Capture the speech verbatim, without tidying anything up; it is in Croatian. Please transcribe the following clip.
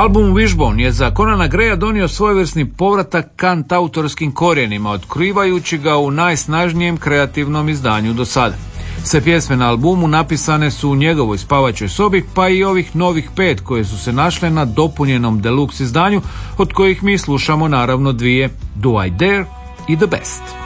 Album Wishbone je za Conana Graya donio svojevrsni povratak kantautorskim korijenima, otkrivajući ga u najsnažnijem kreativnom izdanju do sada. Sve pjesme na albumu napisane su u njegovoj spavačoj sobi, pa i ovih novih pet koje su se našle na dopunjenom deluxe izdanju, od kojih mi slušamo naravno dvije, Do I Dare i The Best.